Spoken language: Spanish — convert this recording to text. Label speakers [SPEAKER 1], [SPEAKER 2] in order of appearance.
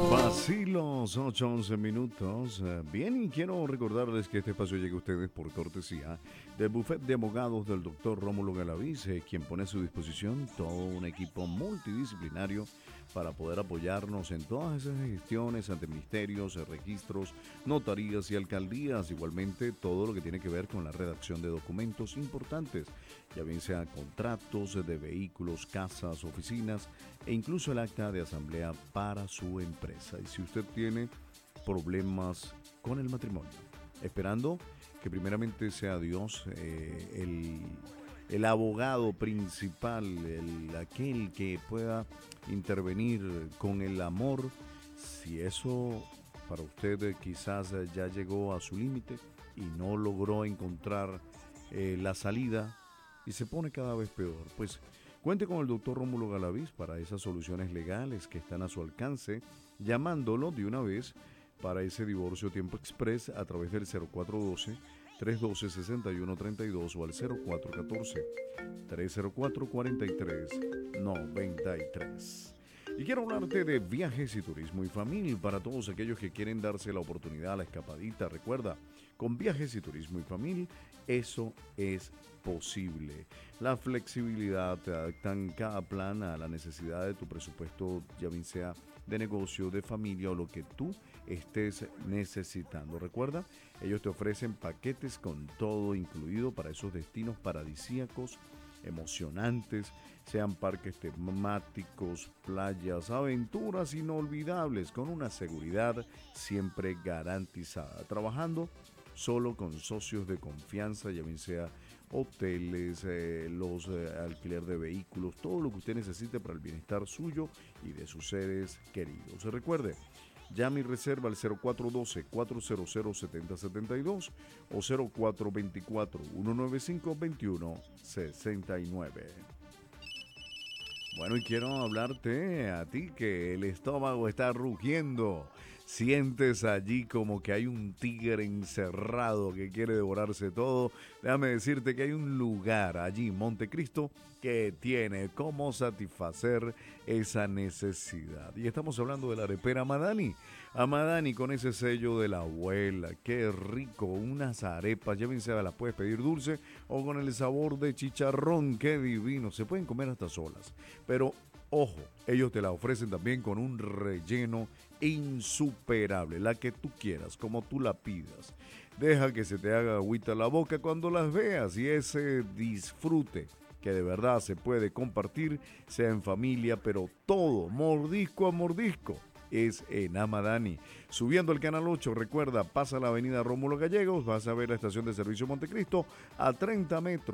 [SPEAKER 1] Vacilos, 8:11 minutos. Bien, y quiero recordarles que este espacio llega a ustedes por cortesía del bufete de abogados del doctor Rómulo Galaviz, quien pone a su disposición todo un equipo multidisciplinario para poder apoyarnos en todas esas gestiones ante ministerios, registros, notarías y alcaldías. Igualmente, todo lo que tiene que ver con la redacción de documentos importantes, ya bien sea contratos de vehículos, casas, oficinas e incluso el acta de asamblea para su empresa. Y si usted tiene problemas con el matrimonio, esperando que primeramente sea Dios el abogado principal, aquel que pueda intervenir con el amor, si eso para usted quizás ya llegó a su límite y no logró encontrar la salida y se pone cada vez peor, pues cuente con el doctor Rómulo Galaviz para esas soluciones legales que están a su alcance, llamándolo de una vez para ese divorcio tiempo express a través del 0412-312-6132 o al 0414-304-4393. Y quiero hablarte de viajes y turismo y familia para todos aquellos que quieren darse la oportunidad a la escapadita. Recuerda, con viajes y turismo y familia, eso es posible. La flexibilidad, te adaptan cada plan a la necesidad de tu presupuesto, ya bien sea de negocio, de familia o lo que tú estés necesitando. Recuerda, ellos te ofrecen paquetes con todo incluido para esos destinos paradisíacos, emocionantes, sean parques temáticos, playas, aventuras inolvidables, con una seguridad siempre garantizada. Trabajando solo con socios de confianza, ya bien sea hoteles, los alquiler de vehículos, todo lo que usted necesite para el bienestar suyo y de sus seres queridos. Recuerde, llame y reserva al 0412-400-7072 o 0424-195-2169. Bueno, y quiero hablarte a ti que el estómago está rugiendo. Sientes allí como que hay un tigre encerrado que quiere devorarse todo. Déjame decirte que hay un lugar allí, Montecristo, que tiene cómo satisfacer esa necesidad. Y estamos hablando de la arepera Amadani. Amadani con ese sello de la abuela. Qué rico, unas arepas, ya bien sea las puedes pedir dulce o con el sabor de chicharrón. Qué divino, se pueden comer hasta solas. Pero ojo, ellos te la ofrecen también con un relleno insuperable, la que tú quieras, como tú la pidas. Deja que se te haga agüita la boca cuando las veas y ese disfrute que de verdad se puede compartir, sea en familia, pero todo, mordisco a mordisco, es en Amadani. Subiendo el Canal 8, recuerda, pasa la avenida Rómulo Gallegos, vas a ver la estación de servicio Montecristo a 30 metros.